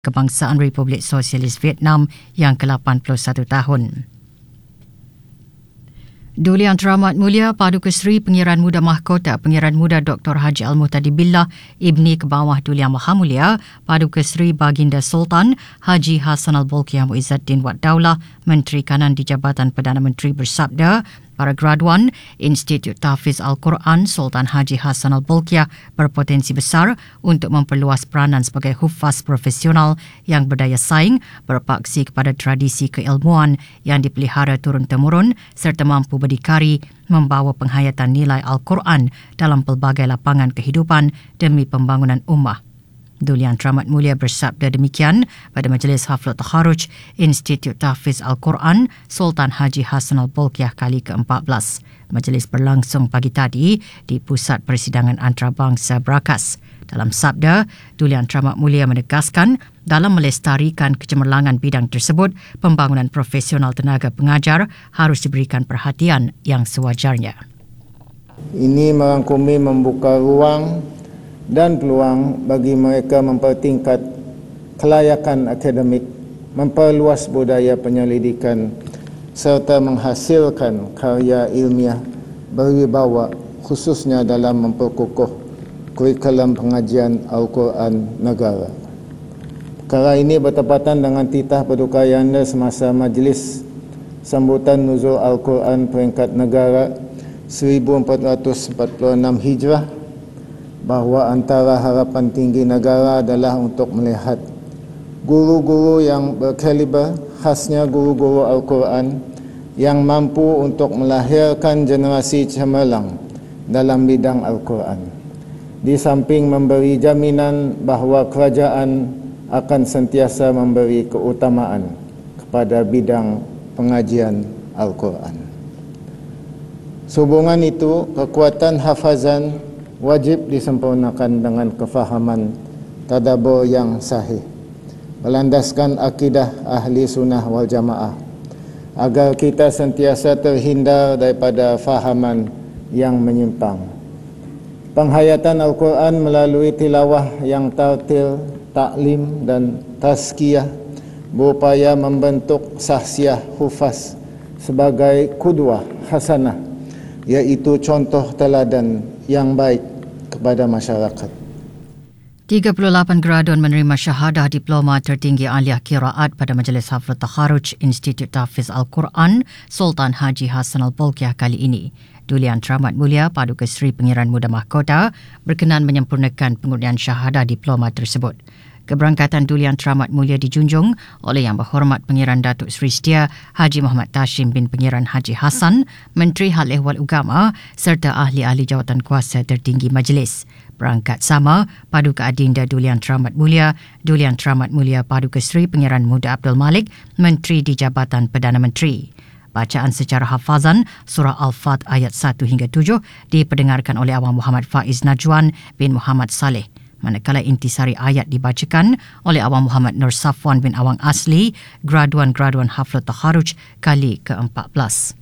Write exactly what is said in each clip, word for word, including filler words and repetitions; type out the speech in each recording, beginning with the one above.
Kebangsaan Republik Sosialis Vietnam yang ke lapan puluh satu tahun. Duli Yang Teramat Mulia Paduka Seri Pengiran Muda Mahkota Pengiran Muda Doktor Haji Al-Muhtadi Billah Ibni Kebawah Duli Yang Maha Mulia Paduka Seri Baginda Sultan Haji Hassan Al-Bolkiah Muizzaddin Wad Daulah Menteri Kanan di Jabatan Perdana Menteri bersabda, para graduan Institut Tahfiz Al-Quran Sultan Haji Hassan Al-Bolkiah berpotensi besar untuk memperluas peranan sebagai hufaz profesional yang berdaya saing, berpaksi kepada tradisi keilmuan yang dipelihara turun-temurun serta mampu berdikari membawa penghayatan nilai Al-Quran dalam pelbagai lapangan kehidupan demi pembangunan ummah. Duli Yang Teramat Mulia bersabda demikian pada Majlis Haflat Takharuj Institut Tahfiz Al-Quran Sultan Haji Hassan Al-Bolkiah kali ke empat belas. Majlis berlangsung pagi tadi di Pusat Persidangan Antarabangsa Berakas. Dalam sabda, Duli Yang Teramat Mulia menegaskan dalam melestarikan kecemerlangan bidang tersebut, pembangunan profesional tenaga pengajar harus diberikan perhatian yang sewajarnya. Ini merangkumi membuka ruang dan peluang bagi mereka mempertingkat kelayakan akademik, memperluas budaya penyelidikan serta menghasilkan karya ilmiah berwibawa khususnya dalam memperkukuh kurikulum pengajian Al-Quran negara. Perkara ini bertepatan dengan titah Paduka Yanda semasa Majlis Sambutan Nuzul Al-Quran Peringkat Negara seribu empat ratus empat puluh enam Hijrah, bahawa antara harapan tinggi negara adalah untuk melihat guru-guru yang berkaliber, khasnya guru-guru Al-Quran yang mampu untuk melahirkan generasi cemerlang dalam bidang Al-Quran. Di samping memberi jaminan bahawa kerajaan akan sentiasa memberi keutamaan kepada bidang pengajian Al-Quran. Sehubungan itu, kekuatan hafazan wajib disempurnakan dengan kefahaman tadabbur yang sahih, berlandaskan akidah ahli sunnah wal jamaah, agar kita sentiasa terhindar daripada fahaman yang menyimpang. Penghayatan Al-Quran melalui tilawah yang tartil, taklim dan tazkiyah berupaya membentuk sahsiah hufaz sebagai kudwah hasanah, iaitu contoh teladan yang baik kepada masyarakat. tiga puluh lapan graduan menerima syahadah diploma tertinggi aliyah qiraat pada Majlis Haflat Takharuj Institut Tahfiz Al-Quran Sultan Haji Hassan Al-Bolkiah kali ini. Duli Yang Teramat Mulia Paduka Seri Pengiran Muda Mahkota berkenan menyempurnakan pengundian syahadah diploma tersebut. Keberangkatan Duli Yang Teramat Mulia dijunjung oleh Yang Berhormat Pengiran Datuk Seri Setia Haji Muhammad Tashim bin Pengiran Haji Hassan, Menteri Hal Ehwal Ugama serta ahli-ahli jawatan kuasa tertinggi majlis. Berangkat sama Paduka Adinda Duli Yang Teramat Mulia, Duli Yang Teramat Mulia Paduka Seri Pengiran Muda Abdul Malik, Menteri di Jabatan Perdana Menteri. Bacaan secara hafazan surah Al-Fat ayat satu hingga tujuh diperdengarkan oleh Awang Muhammad Faiz Najwan bin Muhammad Saleh. Manakala intisari ayat dibacakan oleh Awang Muhammad Nur Safwan bin Awang Asli, graduan-graduan Haflat Takharuj kali ke empat belas.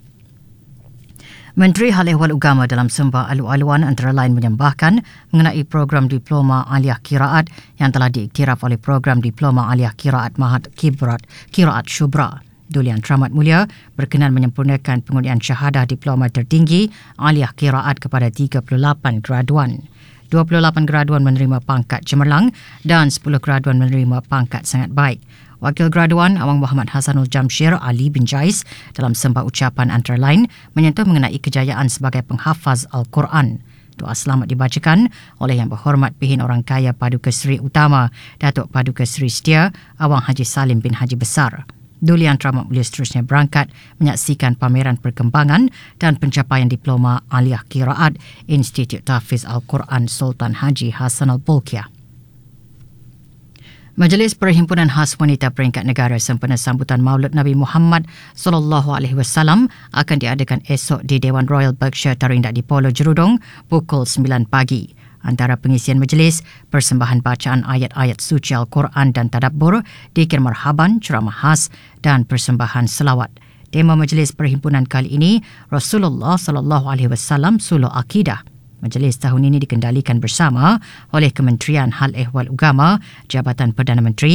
Menteri Hal Ehwal Ugama dalam sembah alu-aluan antara lain menyembahkan mengenai program Diploma Aliyah Qiraat yang telah diiktiraf oleh program Diploma Aliyah Qiraat Mahat Kibrat Qiraat Shubra. Duli Yang Teramat Mulia berkenan menyempurnakan pengundian syahadah diploma tertinggi Aliyah Qiraat kepada tiga puluh lapan graduan. dua puluh lapan graduan menerima pangkat cemerlang dan sepuluh graduan menerima pangkat sangat baik. Wakil graduan Awang Muhammad Hasanul Jamshir Ali bin Jais dalam sembah ucapan antara lain menyentuh mengenai kejayaan sebagai penghafaz Al-Quran. Doa selamat dibacakan oleh Yang Berhormat Pihin Orang Kaya Paduka Seri Utama Datuk Paduka Seri Setia Awang Haji Salim bin Haji Besar. Duli Yang Teramat Mulia seterusnya berangkat menyaksikan pameran perkembangan dan pencapaian diploma aliyah qiraat Institut Tahfiz Al-Quran Sultan Haji Hassan Al-Bolkiah. Majlis Perhimpunan Khas Wanita Peringkat Negara sempena sambutan Maulid Nabi Muhammad sallallahu alaihi wasallam akan diadakan esok di Dewan Royal Berkshire Tarindak di Polo Jerudong pukul sembilan pagi. Antara pengisian majlis, persembahan bacaan ayat-ayat suci Al-Quran dan tadabbur, dikir marhaban, ceramah khas dan persembahan selawat. Tema majlis perhimpunan kali ini, Rasulullah sallallahu alaihi wasallam suluk akidah. Majlis tahun ini dikendalikan bersama oleh Kementerian Hal Ehwal Ugama, Jabatan Perdana Menteri